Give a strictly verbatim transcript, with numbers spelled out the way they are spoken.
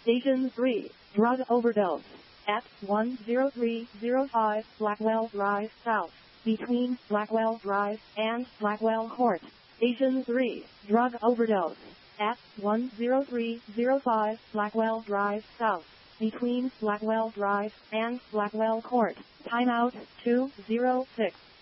Station three, drug overdose. At one zero three zero five Blackwell Drive South, between Blackwell Drive and Blackwell Court. Station three, drug overdose. At one zero three zero five Blackwell Drive South, between Blackwell Drive and Blackwell Court. Timeout two zero six.